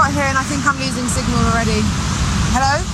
got here and I think I'm losing signal already. Hello?